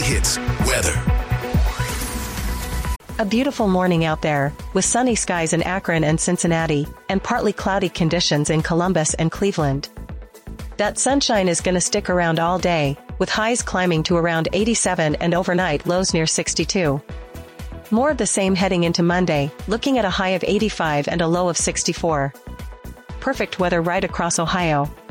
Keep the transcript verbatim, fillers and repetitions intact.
Hits weather. A beautiful morning out there, with sunny skies in Akron and Cincinnati, and partly cloudy conditions in Columbus and Cleveland. That sunshine is gonna stick around all day, with highs climbing to around eighty-seven and overnight lows near sixty-two. More of the same heading into Monday, looking at a high of eighty-five and a low of sixty-four. Perfect weather right across Ohio.